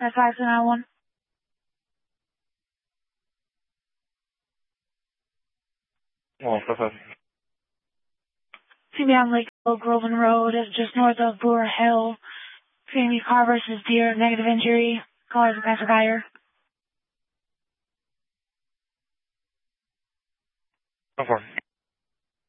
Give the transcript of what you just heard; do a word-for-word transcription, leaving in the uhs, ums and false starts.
That's five two nine one. One five five. See me on Lake Groveland Road, is just north of Brewer Hill. It's going to be car versus deer, negative injury. Call as a fire. Go for it.